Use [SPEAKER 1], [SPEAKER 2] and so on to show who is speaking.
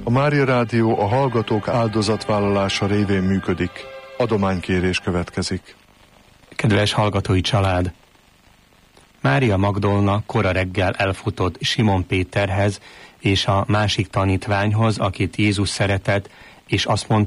[SPEAKER 1] A Mária Rádió a hallgatók áldozatvállalása révén működik. Adománykérés következik.
[SPEAKER 2] Kedves hallgatói család! Mária Magdolna kora reggel elfutott Simon Péterhez és a másik tanítványhoz, akit Jézus szeretett, és azt mondta,